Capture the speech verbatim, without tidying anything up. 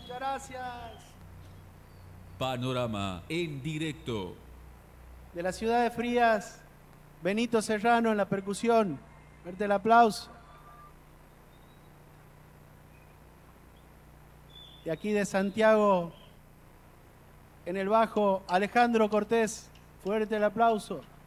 Muchas gracias. Panorama en directo. De la ciudad de Frías, Benito Serrano en la percusión. Fuerte el aplauso. Y aquí de Santiago, en el bajo, Alejandro Cortés. Fuerte el aplauso.